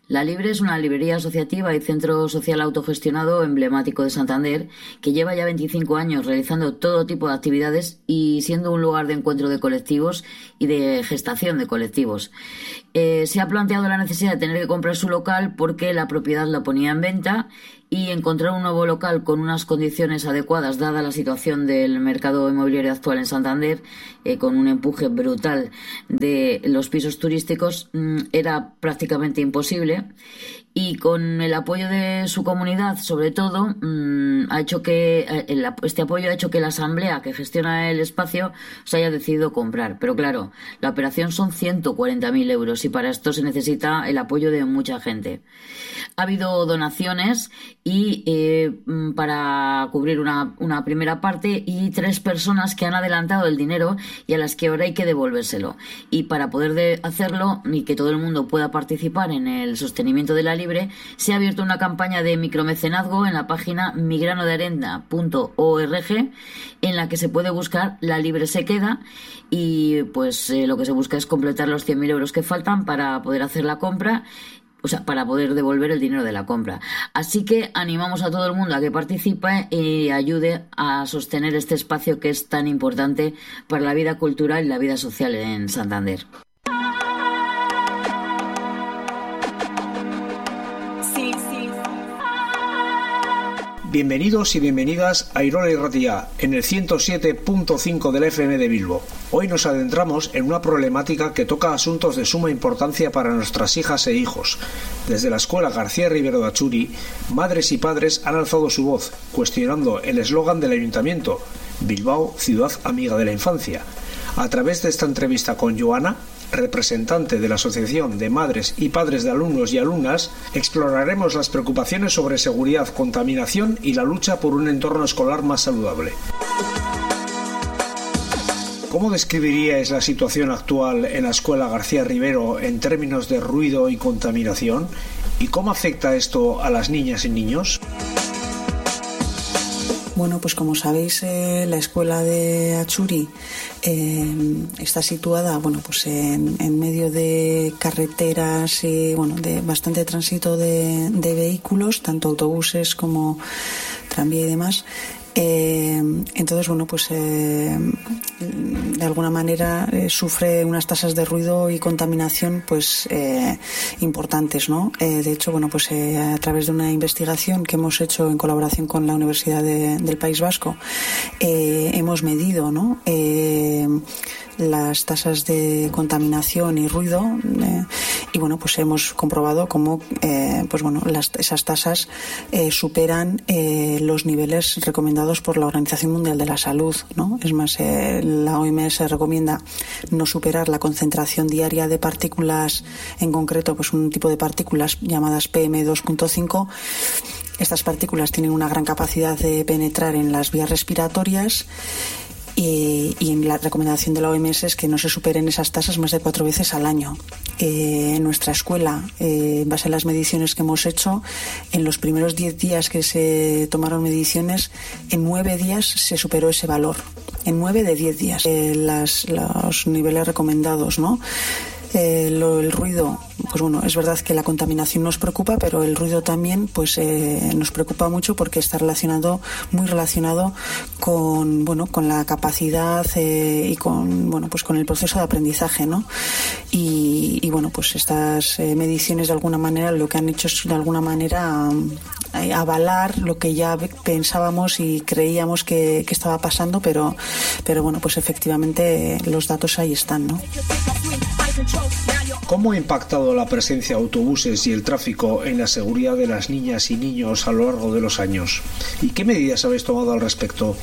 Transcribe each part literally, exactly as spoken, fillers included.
La Libre es una librería asociativa y centro social autogestionado emblemático de Santander que lleva ya veinticinco años realizando todo tipo de actividades y siendo un lugar de encuentro de colectivos y de gestación de colectivos. Eh, se ha planteado la necesidad de tener que comprar su local porque la propiedad la ponía en venta y encontrar un nuevo local con unas condiciones adecuadas dada la situación del mercado inmobiliario actual en Santander, eh, con un empuje brutal de los pisos turísticos, mmm, era prácticamente imposible. Y con el apoyo de su comunidad, sobre todo, mmm, ha hecho que el, este apoyo ha hecho que la asamblea que gestiona el espacio se haya decidido comprar. Pero claro, la operación son ciento cuarenta mil euros y para esto se necesita el apoyo de mucha gente. Ha habido donaciones y eh, para cubrir una, una primera parte y tres personas que han adelantado el dinero y a las que ahora hay que devolvérselo. Y para poder de hacerlo y que todo el mundo pueda participar en el sostenimiento de la Libre, se ha abierto una campaña de micromecenazgo en la página mi grano de arena punto org en la que se puede buscar La Libre se queda y pues eh, lo que se busca es completar los cien mil euros que faltan para poder hacer la compra, o sea, para poder devolver el dinero de la compra. Así que animamos a todo el mundo a que participe y ayude a sostener este espacio que es tan importante para la vida cultural y la vida social en Santander. Bienvenidos y bienvenidas a Irola y Ratia en el ciento siete punto cinco del F M de Bilbo. Hoy nos adentramos en una problemática que toca asuntos de suma importancia para nuestras hijas e hijos. Desde la Escuela García Ribero de Achuri, madres y padres han alzado su voz, cuestionando el eslogan del Ayuntamiento, Bilbao, ciudad amiga de la infancia. A través de esta entrevista con Joana, representante de la Asociación de Madres y Padres de Alumnos y Alumnas, exploraremos las preocupaciones sobre seguridad, contaminación y la lucha por un entorno escolar más saludable. ¿Cómo describiríais la situación actual en la Escuela García Ribero en términos de ruido y contaminación? ¿Y cómo afecta esto a las niñas y niños? Bueno, pues como sabéis, eh, la escuela de Achuri eh, está situada, bueno, pues en, en medio de carreteras y, bueno, de bastante tránsito de, de vehículos, tanto autobuses como tranvía y demás. Eh, entonces, bueno, pues eh, de alguna manera eh, sufre unas tasas de ruido y contaminación pues eh, importantes, ¿no? Eh, de hecho, bueno, pues eh, a través de una investigación que hemos hecho en colaboración con la Universidad de, del País Vasco, eh, hemos medido, ¿no? Eh, las tasas de contaminación y ruido eh, y bueno, pues hemos comprobado cómo eh, pues bueno, las, esas tasas eh, superan eh, los niveles recomendados por la Organización Mundial de la Salud, ¿no? Es más, eh, la O M S recomienda no superar la concentración diaria de partículas, en concreto pues un tipo de partículas llamadas P M dos punto cinco. Estas partículas tienen una gran capacidad de penetrar en las vías respiratorias y, y en la recomendación de la O M S es que no se superen esas tasas más de cuatro veces al año. Eh, en nuestra escuela, eh, en base a las mediciones que hemos hecho, en los primeros diez días que se tomaron mediciones, en nueve días se superó ese valor. En nueve de diez días. Eh, las, los niveles recomendados, ¿no? Eh, lo, el ruido, pues bueno, es verdad que la contaminación nos preocupa, pero el ruido también pues eh, nos preocupa mucho porque está relacionado, muy relacionado con, bueno, con la capacidad eh, y con, bueno, pues con el proceso de aprendizaje, ¿no? Y, y bueno, pues estas eh, mediciones de alguna manera lo que han hecho es de alguna manera eh, avalar lo que ya pensábamos y creíamos que, que estaba pasando, pero, pero bueno, pues efectivamente eh, los datos ahí están, ¿no? ¿Cómo ha impactado la presencia de autobuses y el tráfico en la seguridad de las niñas y niños a lo largo de los años? ¿Y qué medidas habéis tomado al respecto?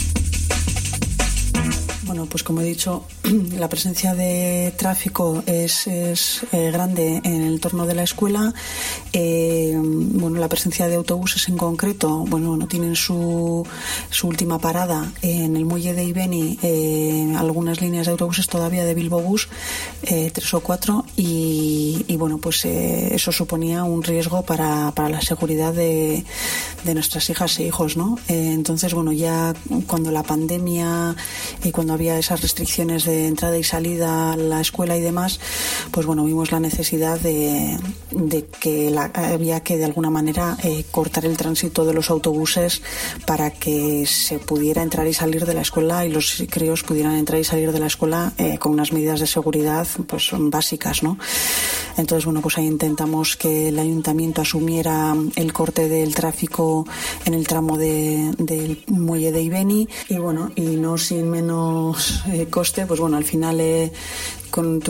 Bueno, pues como he dicho, la presencia de tráfico es, es eh, grande en el entorno de la escuela. Eh, bueno, la presencia de autobuses en concreto, bueno, no tienen su, su última parada en el muelle de Ibeni, eh, algunas líneas de autobuses todavía de Bilbo Bus, eh, tres o cuatro, y, y bueno, pues eh, eso suponía un riesgo para, para la seguridad de, de nuestras hijas e hijos, ¿no? Eh, entonces, bueno, ya cuando la pandemia y cuando había esas restricciones de entrada y salida a la escuela y demás, pues bueno, vimos la necesidad de, de que la, había que de alguna manera eh, cortar el tránsito de los autobuses para que se pudiera entrar y salir de la escuela y los críos pudieran entrar y salir de la escuela eh, con unas medidas de seguridad pues básicas, ¿no? Entonces, bueno, pues ahí intentamos que el ayuntamiento asumiera el corte del tráfico en el tramo de, del muelle de Ibeni y bueno, y no sin menos eh, coste, pues bueno, al final eh, con